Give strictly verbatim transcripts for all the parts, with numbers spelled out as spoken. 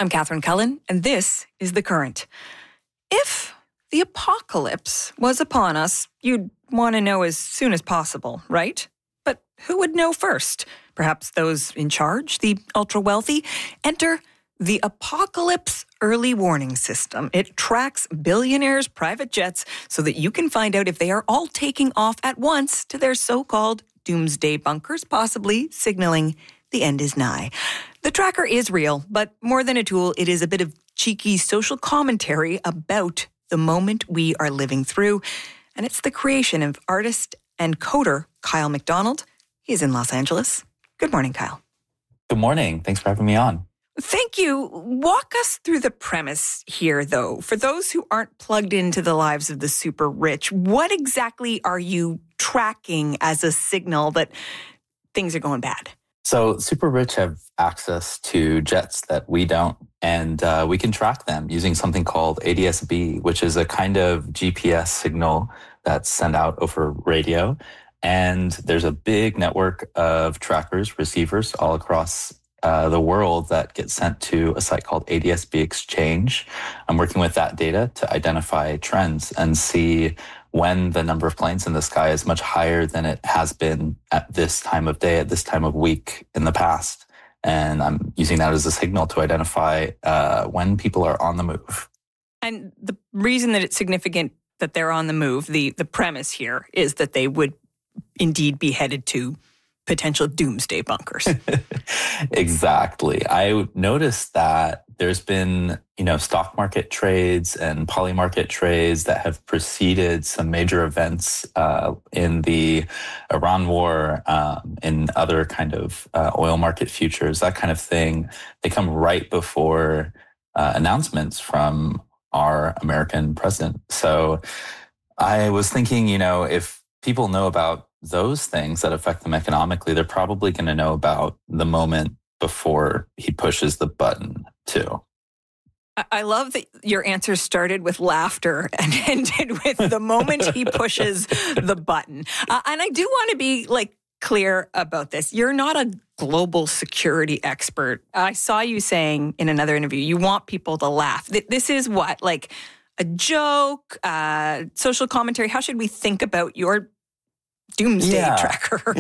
I'm Catherine Cullen, and this is The Current. If the apocalypse was upon us, you'd want to know as soon as possible, right? But who would know first? Perhaps those in charge, the ultra-wealthy? Enter the Apocalypse Early Warning System. It tracks billionaires' private jets so that you can find out if they are all taking off at once to their so-called doomsday bunkers, possibly signaling the end is nigh. The tracker is real, but more than a tool, it is a bit of cheeky social commentary about the moment we are living through. And it's the creation of artist and coder Kyle McDonald. He's in Los Angeles. Good morning, Kyle. Good morning. Thanks for having me on. Thank you. Walk us through the premise here, though. For those who aren't plugged into the lives of the super rich, what exactly are you tracking as a signal that things are going bad? So super rich have access to jets that we don't, and uh, we can track them using something called A D S B, which is a kind of G P S signal that's sent out over radio. And there's a big network of trackers, receivers all across uh, the world that get sent to a site called A D S B Exchange. I'm working with that data to identify trends and see when the number of planes in the sky is much higher than it has been at this time of day, at this time of week in the past. And I'm using that as a signal to identify uh, when people are on the move. And the reason that it's significant that they're on the move, the, the premise here is that they would indeed be headed to potential doomsday bunkers. Exactly. I noticed that there's been, you know, stock market trades and poly market trades that have preceded some major events uh, in the Iran war, um, in other kind of uh, oil market futures, that kind of thing. They come right before uh, announcements from our American president. So I was thinking, you know, if people know about those things that affect them economically, they're probably going to know about the moment before he pushes the button too. I love that your answer started with laughter and ended with the moment he pushes the button. Uh, and I do want to be like clear about this. You're not a global security expert. I saw you saying in another interview, you want people to laugh. This is what, like a joke, uh, social commentary. How should we think about your doomsday yeah. tracker?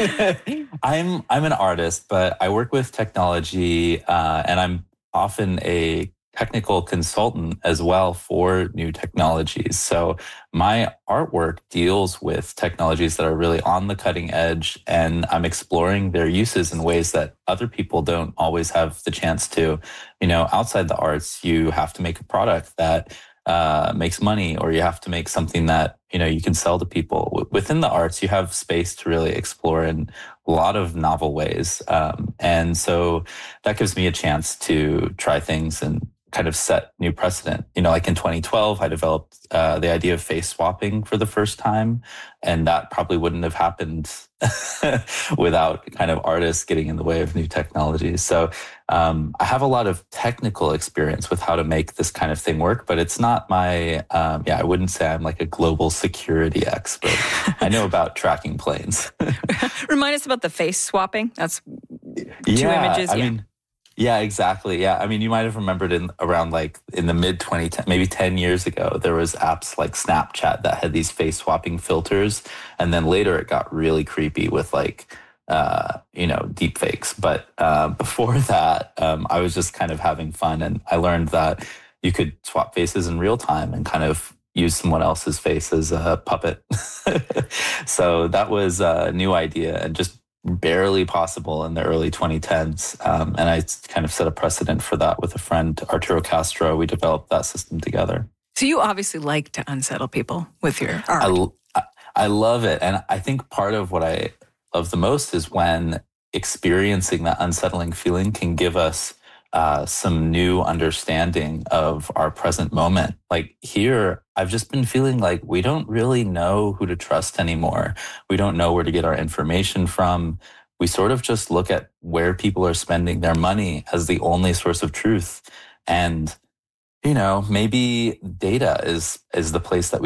I'm I'm an artist, but I work with technology, uh, and I'm often a technical consultant as well for new technologies. So my artwork deals with technologies that are really on the cutting edge, and I'm exploring their uses in ways that other people don't always have the chance to. You know, outside the arts, you have to make a product that Uh, makes money, or you have to make something that, you know, you can sell to people. W- within the arts, you have space to really explore in a lot of novel ways. Um, and so that gives me a chance to try things and kind of set new precedent. You know, like in twenty twelve, I developed uh, the idea of face swapping for the first time, and that probably wouldn't have happened without kind of artists getting in the way of new technologies. So um, I have a lot of technical experience with how to make this kind of thing work, but it's not my, um, yeah, I wouldn't say I'm like a global security expert. I know about tracking planes. Remind us about the face swapping. That's two yeah, images. I yeah. mean, Yeah, exactly. Yeah. I mean, you might have remembered in around like in the mid twenty ten, maybe ten years ago, there was apps like Snapchat that had these face swapping filters. And then later it got really creepy with like, uh, you know, deep fakes. But uh, before that, um, I was just kind of having fun. And I learned that you could swap faces in real time and kind of use someone else's face as a puppet. So that was a new idea and just barely possible in the early twenty tens. Um, and I kind of set a precedent for that with a friend, Arturo Castro. We developed that system together. So you obviously like to unsettle people with your art. I, I love it. And I think part of what I love the most is when experiencing that unsettling feeling can give us uh, some new understanding of our present moment. Like here, I've just been feeling like we don't really know who to trust anymore. We don't know where to get our information from. We sort of just look at where people are spending their money as the only source of truth. And, you know, maybe data is, is the place that we